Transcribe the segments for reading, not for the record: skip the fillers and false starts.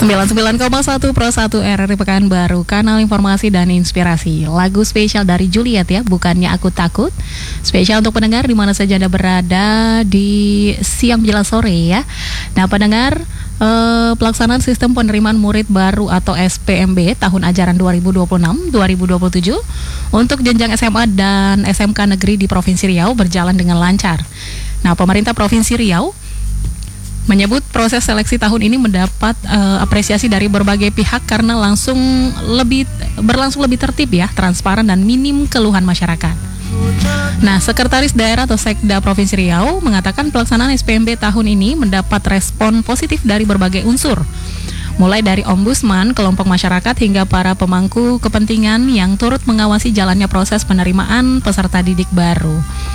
99,1 Pro 1 RRI Pekanbaru, kanal informasi dan inspirasi. Lagu spesial dari Juliet ya, bukannya aku takut. Spesial untuk pendengar di mana saja Anda berada di siang menjelang sore ya. Nah pendengar, pelaksanaan sistem penerimaan murid baru atau SPMB tahun ajaran 2026-2027 untuk jenjang SMA dan SMK negeri di Provinsi Riau berjalan dengan lancar. Nah pemerintah Provinsi Riau menyebut proses seleksi tahun ini mendapat apresiasi dari berbagai pihak karena berlangsung lebih tertib ya, transparan dan minim keluhan masyarakat. Nah, Sekretaris Daerah atau Sekda Provinsi Riau mengatakan pelaksanaan SPMB tahun ini mendapat respon positif dari berbagai unsur, mulai dari ombudsman, kelompok masyarakat hingga para pemangku kepentingan yang turut mengawasi jalannya proses penerimaan peserta didik baru.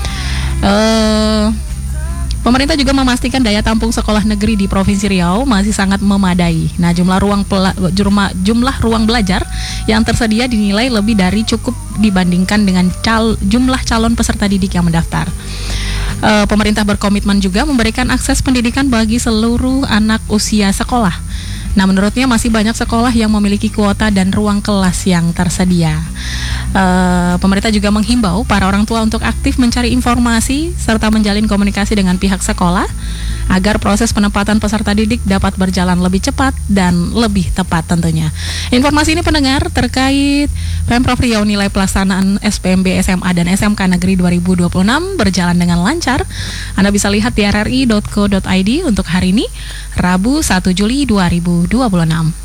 Pemerintah juga memastikan daya tampung sekolah negeri di Provinsi Riau masih sangat memadai. Nah, jumlah ruang belajar yang tersedia dinilai lebih dari cukup dibandingkan dengan jumlah calon peserta didik yang mendaftar. Pemerintah berkomitmen juga memberikan akses pendidikan bagi seluruh anak usia sekolah. Nah, menurutnya masih banyak sekolah yang memiliki kuota dan ruang kelas yang tersedia. Pemerintah juga menghimbau para orang tua untuk aktif mencari informasi serta menjalin komunikasi dengan pihak sekolah agar proses penempatan peserta didik dapat berjalan lebih cepat dan lebih tepat tentunya. Informasi ini pendengar terkait Pemprov Riau nilai pelaksanaan SPMB SMA dan SMK Negeri 2026 berjalan dengan lancar. Anda bisa lihat di rri.co.id untuk hari ini, Rabu 1 Juli 2026.